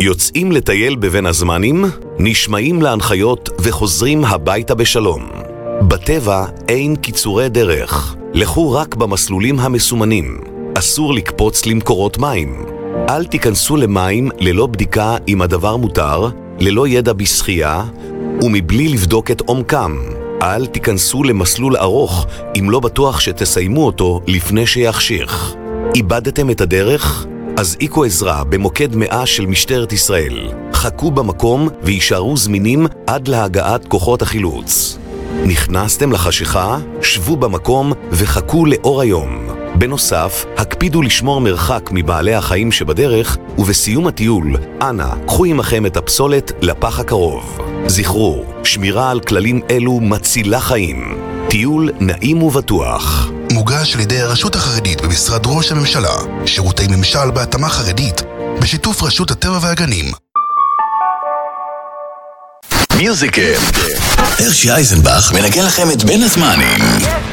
יוצאים לטייל בבין הזמנים, נשמעים להנחיות וחוזרים הביתה בשלום. בטבע אין קיצורי דרך. לכו רק במסלולים המסומנים. אסור לקפוץ למקורות מים. אל תיכנסו למים ללא בדיקה אם הדבר מותר, ללא ידע בשחייה, ומבלי לבדוק את עומקם. אל תיכנסו למסלול ארוך אם לא בטוח שתסיימו אותו לפני שיחשיך. איבדתם את הדרך? אז איקו עזרה במוקד 100 של משטרת ישראל. חכו במקום וישארו זמינים עד להגעת כוחות החילוץ. נכנסתם לחשיכה? שבו במקום וחכו לאור היום. בנוסף, הקפידו לשמור מרחק מבעלי החיים שבדרך, ובסיום הטיול, אנא, קחו עמכם את הפסולת לפח הקרוב. זכרו, שמירה על כללים אלו מצילה חיים. טיול נעים ובטוח. מוגש על ידי הרשות החרדית במשרד ראש הממשלה, שירותי ממשל בהתאמה חרדית, בשיתוף רשות הטבע והגנים. מיוזיקל. הרשי אייזנבך מנגן לכם את בין הזמנים.